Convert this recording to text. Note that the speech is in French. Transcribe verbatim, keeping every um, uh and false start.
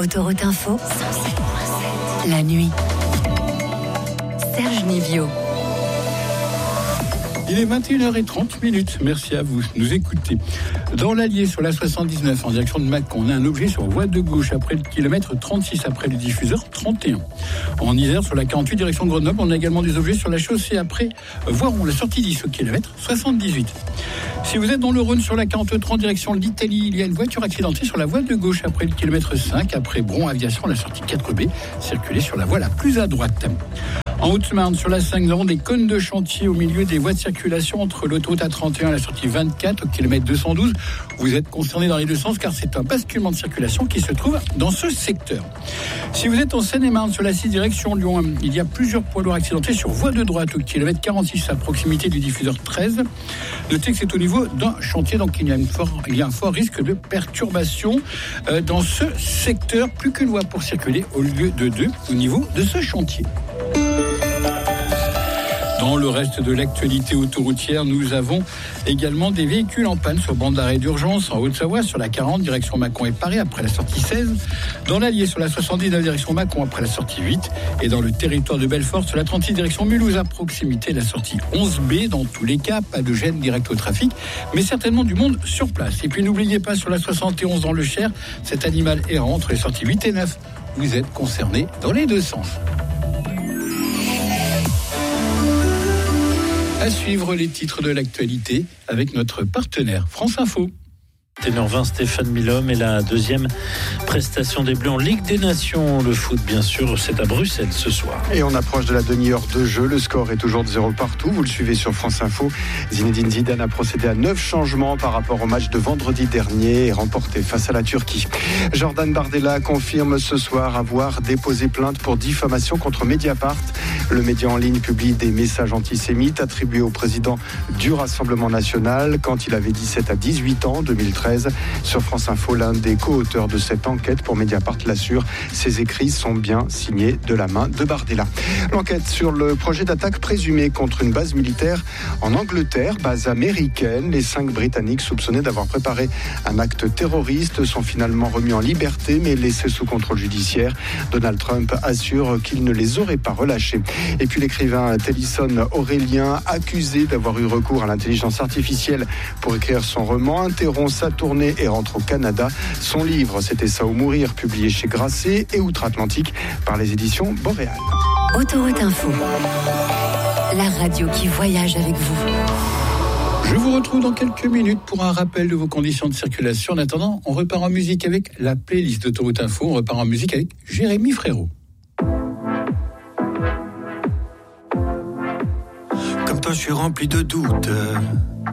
Autoroute Info, la nuit. Serge Nivio. Il est vingt et une heures trente. Merci à vous de nous écouter. Dans l'Allier, sur la soixante-dix-neuf, en direction de Mâcon, on a un objet sur voie de gauche après le kilomètre trente-six, après le diffuseur trente et un. En Isère, sur la quarante-huit, direction de Grenoble, on a également des objets sur la chaussée après Voiron, la sortie dix au kilomètre soixante-dix-huit. Si vous êtes dans le Rhône, sur la quarante-trois, direction de l'Italie, il y a une voiture accidentée sur la voie de gauche après le kilomètre cinq, après Bron Aviation, la sortie quatre B, circulez sur la voie la plus à droite. En Haute-Marne, sur la cinq, nous avons des cônes de chantier au milieu des voies de circulation entre l'autoroute A trente et un et la sortie vingt-quatre au kilomètre deux cent douze. Vous êtes concernés dans les deux sens car c'est un basculement de circulation qui se trouve dans ce secteur. Si vous êtes en Seine-et-Marne, sur la six direction Lyon, il y a plusieurs poids lourds accidentés sur voie de droite au kilomètre quarante-six à proximité du diffuseur treize. Notez que c'est au niveau d'un chantier, donc il y a, une fort, il y a un fort risque de perturbation euh, dans ce secteur. Plus qu'une voie pour circuler au lieu de deux au niveau de ce chantier. Dans le reste de l'actualité autoroutière, nous avons également des véhicules en panne sur bande d'arrêt d'urgence en Haute-Savoie, sur la quarante, direction Mâcon et Paris, après la sortie seize. Dans l'Allier, sur la soixante-dix-neuf, direction Mâcon, après la sortie huit. Et dans le territoire de Belfort, sur la trente-six, direction Mulhouse, à proximité de la sortie onze B. Dans tous les cas, pas de gêne direct au trafic, mais certainement du monde sur place. Et puis n'oubliez pas, sur la soixante et onze, dans le Cher, cet animal errant entre les sorties huit et neuf. Vous êtes concernés dans les deux sens. À suivre les titres de l'actualité avec notre partenaire France Info. une heure vingt, Stéphane Milhomme et la deuxième prestation des Bleus en Ligue des Nations. Le foot, bien sûr, c'est à Bruxelles ce soir. Et on approche de la demi-heure de jeu. Le score est toujours de zéro partout. Vous le suivez sur France Info. Zinedine Zidane a procédé à neuf changements par rapport au match de vendredi dernier et remporté face à la Turquie. Jordan Bardella confirme ce soir avoir déposé plainte pour diffamation contre Mediapart. Le média en ligne publie des messages antisémites attribués au président du Rassemblement national quand il avait dix-sept à dix-huit ans, deux mille treize. Sur France Info, l'un des co-auteurs de cette enquête pour Mediapart l'assure. Ces écrits sont bien signés de la main de Bardella. L'enquête sur le projet d'attaque présumé contre une base militaire en Angleterre, base américaine. Les cinq Britanniques soupçonnés d'avoir préparé un acte terroriste sont finalement remis en liberté mais laissés sous contrôle judiciaire. Donald Trump assure qu'il ne les aurait pas relâchés. Et puis l'écrivain Tennyson Aurélien, accusé d'avoir eu recours à l'intelligence artificielle pour écrire son roman, interrompt sa tournée et rentre au Canada. Son livre, c'était Ça ou mourir, publié chez Grasset et Outre-Atlantique par les éditions Boréal. Autoroute Info, la radio qui voyage avec vous. Je vous retrouve dans quelques minutes pour un rappel de vos conditions de circulation. En attendant, on repart en musique avec la playlist d'Autoroute Info. On repart en musique avec Jérémy Frérot. Comme toi, je suis rempli de doutes.